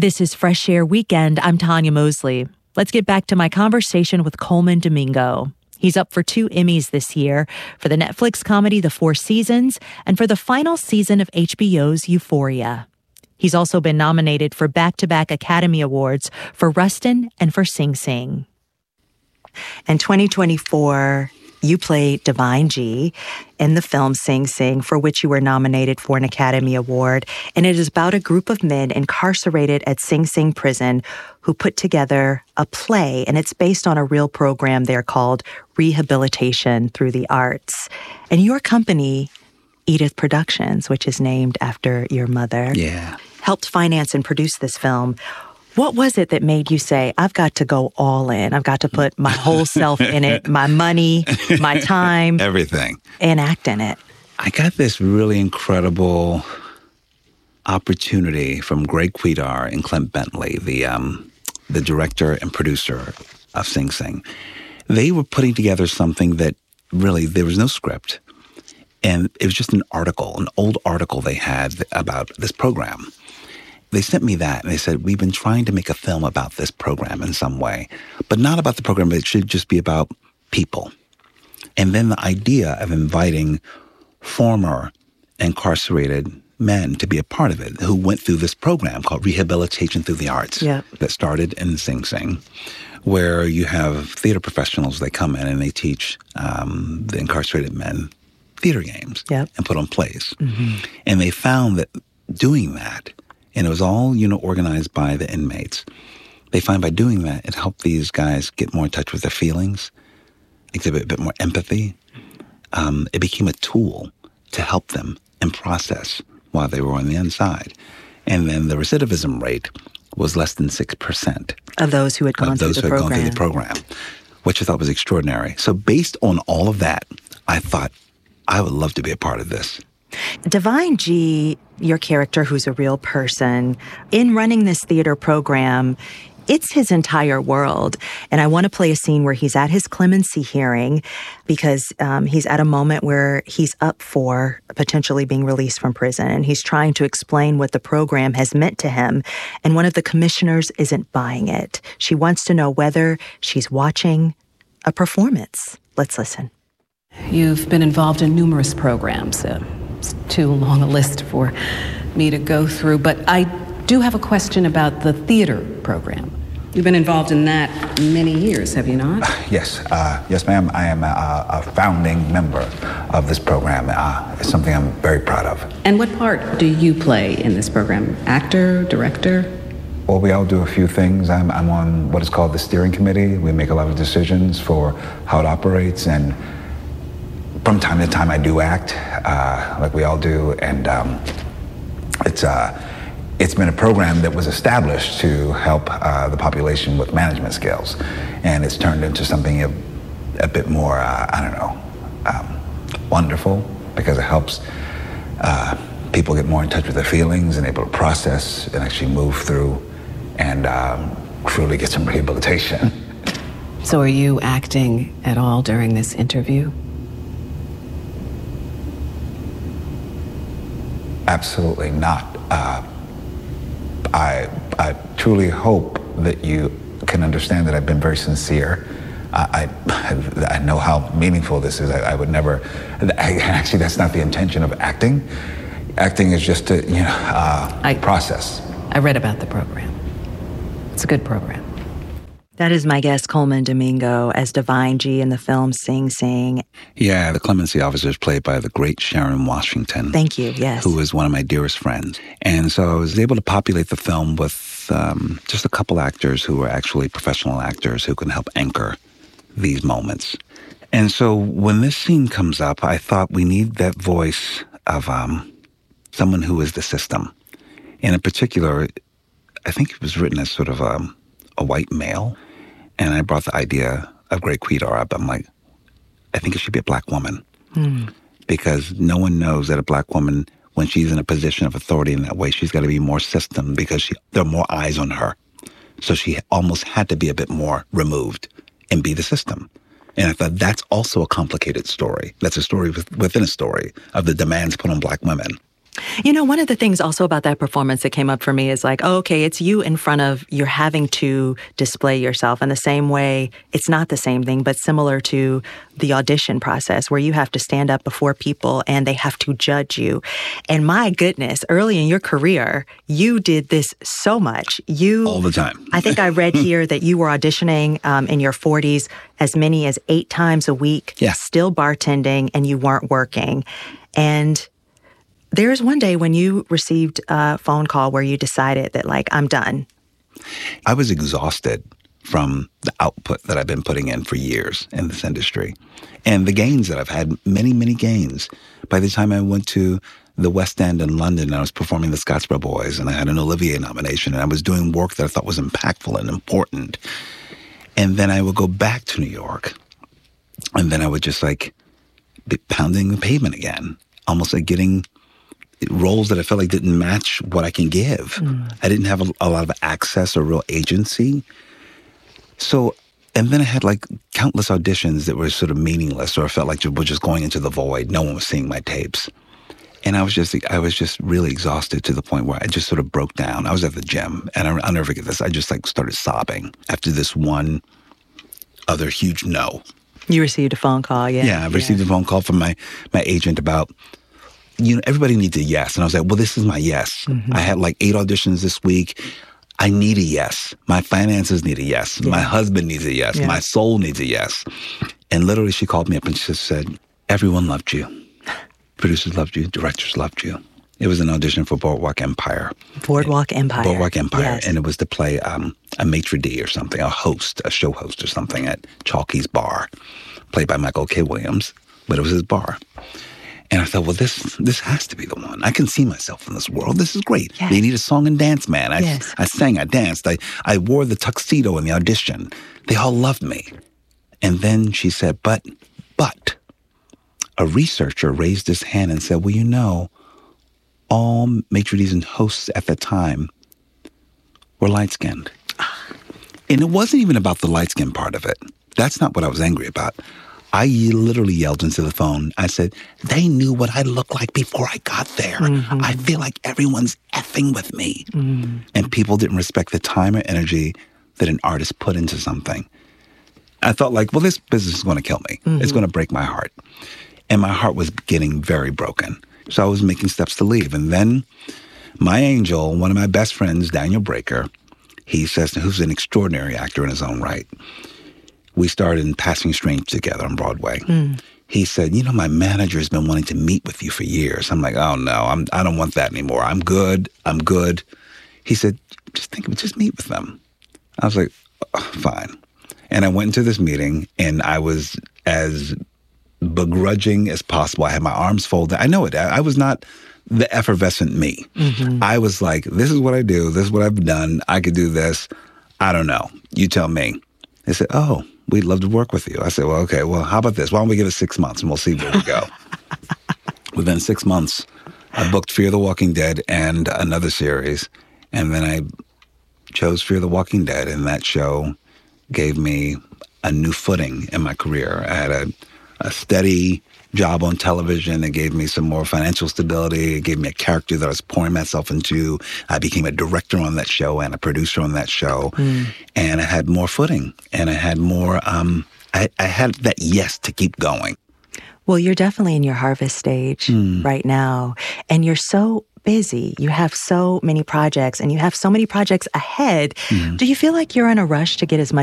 This is Fresh Air Weekend. I'm Tanya Mosley. Let's get back to my conversation with Colman Domingo. He's up for 2 Emmys this year, for the Netflix comedy The Four Seasons and for the final season of HBO's Euphoria. He's also been nominated for back-to-back Academy Awards for Rustin and for Sing Sing. In 2024, you played Divine G in the film Sing Sing, for which you were nominated for an Academy Award. And it is about a group of men incarcerated at Sing Sing prison who put together a play, and it's based on a real program there called Rehabilitation Through the Arts. And your company, Edith Productions, which is named after your mother, helped finance and produce this film. What was it that made you say, I've got to go all in? I've got to put my whole self in it, my money, my time. Everything. And act in it. I got this really incredible opportunity from Greg Quidar and Clint Bentley, the director and producer of Sing Sing. They were putting together something that really, there was no script. And it was just an old article they had about this program. They sent me that, and they said, we've been trying to make a film about this program in some way, but not about the program. It should just be about people. And then the idea of inviting former incarcerated men to be a part of it who went through this program called Rehabilitation Through the Arts that started in Sing Sing, where you have theater professionals. They come in and they teach the incarcerated men theater games and put on plays. And they found that doing that, and it was all, organized by the inmates. They find by doing that, it helped these guys get more in touch with their feelings, exhibit a bit more empathy. It became a tool to help them and process while they were on the inside. And then the recidivism rate was less than 6%. Of those who had gone through the program, which I thought was extraordinary. So based on all of that, I thought, I would love to be a part of this. Divine G, your character who's a real person, in running this theater program, it's his entire world. And I want to play a scene where he's at his clemency hearing because he's at a moment where he's up for potentially being released from prison. And he's trying to explain what the program has meant to him. And one of the commissioners isn't buying it. She wants to know whether she's watching a performance. Let's listen. You've been involved in numerous programs. It's too long a list for me to go through, but I do have a question about the theater program. You've been involved in that many years, have you not? Yes, ma'am. I am a founding member of this program. It's something I'm very proud of. And what part do you play in this program? Actor, director? Well, we all do a few things. I'm on what is called the steering committee. We make a lot of decisions for how it operates, and from time to time I do act, like we all do, and it's been a program that was established to help the population with management skills, and it's turned into something a bit more, wonderful, because it helps people get more in touch with their feelings and able to process and actually move through and truly get some rehabilitation. So are you acting at all during this interview? Absolutely not. I truly hope that you can understand that I've been very sincere. I know how meaningful this is. I would never, actually that's not the intention of acting. Acting is just to, process. I read about the program. It's a good program. That is my guest, Colman Domingo, as Divine G in the film Sing Sing. Yeah, the clemency officer is played by the great Sharon Washington. Thank you, yes. Who is one of my dearest friends. And so I was able to populate the film with just a couple actors who are actually professional actors who can help anchor these moments. And so when this scene comes up, I thought we need that voice of someone who is the system. And in particular, I think it was written as sort of a white male. And I brought the idea of Greg Quidar up. I'm like, I think it should be a black woman. Because no one knows that a black woman, when she's in a position of authority in that way, she's got to be more system because there are more eyes on her. So she almost had to be a bit more removed and be the system. And I thought that's also a complicated story. That's a story within a story of the demands put on black women. You know, one of the things also about that performance that came up for me is like, oh, okay, it's you in front of, you're having to display yourself in the same way. It's not the same thing, but similar to the audition process where you have to stand up before people and they have to judge you. And my goodness, early in your career, you did this so much. All the time. I think I read here that you were auditioning in your 40s as many as 8 times a week, still bartending, and you weren't working. And there's one day when you received a phone call where you decided that, like, I'm done. I was exhausted from the output that I've been putting in for years in this industry. And the gains that I've had, many, many gains. By the time I went to the West End in London, I was performing the Scottsboro Boys, and I had an Olivier nomination, and I was doing work that I thought was impactful and important. And then I would go back to New York, and then I would just, like, be pounding the pavement again, almost like getting roles that I felt like didn't match what I can give. I didn't have a lot of access or real agency. So, and then I had like countless auditions that were sort of meaningless, or I felt like we're just going into the void. No one was seeing my tapes. And I was just really exhausted to the point where I just sort of broke down. I was at the gym, and I'll never forget this. I just like started sobbing after this one other huge no. You received a phone call, Yeah, I received a phone call from my agent about, you know, everybody needs a yes. And I was like, well, this is my yes. I had like 8 auditions this week. I need a yes. My finances need a yes. My husband needs a yes. My soul needs a yes. And literally she called me up and she just said, everyone loved you. Producers loved you. Directors loved you. It was an audition for Boardwalk Empire. Boardwalk Empire. Boardwalk Empire. Yes. And it was to play a maitre d' or something, a show host or something at Chalky's Bar, played by Michael K. Williams, but it was his bar. And I thought, well, this has to be the one. I can see myself in this world. This is great. Yes. They need a song and dance man. I sang, I danced, I wore the tuxedo in the audition. They all loved me. And then she said, but a researcher raised his hand and said, well, you know, all maitre d's and hosts at that time were light-skinned. And it wasn't even about the light-skinned part of it. That's not what I was angry about. I literally yelled into the phone. I said, they knew what I looked like before I got there. I feel like everyone's effing with me. And people didn't respect the time or energy that an artist put into something. I thought like, well, this business is going to kill me. It's going to break my heart. And my heart was getting very broken. So I was making steps to leave. And then my angel, one of my best friends, Daniel Breaker, he says, who's an extraordinary actor in his own right. We started in Passing Strange together on Broadway. He said, you know, my manager's been wanting to meet with you for years. I'm like, oh, no, I don't want that anymore. I'm good. He said, just meet with them. I was like, oh, fine. And I went into this meeting, and I was as begrudging as possible. I had my arms folded. I know it. I was not the effervescent me. I was like, this is what I do. This is what I've done. I could do this. I don't know. You tell me. They said, oh, we'd love to work with you. I said, well, okay, well, how about this? Why don't we give it 6 months and we'll see where we go. Within 6 months, I booked Fear the Walking Dead and another series. And then I chose Fear the Walking Dead, and that show gave me a new footing in my career. I had a steady job on television. It gave me some more financial stability. It gave me a character that I was pouring myself into. I became a director on that show and a producer on that show. And I had more footing, and I had more, I had that yes to keep going. Well, you're definitely in your harvest stage right now, and you're so busy. You have so many projects, and you have so many projects ahead. Do you feel like you're in a rush to get as much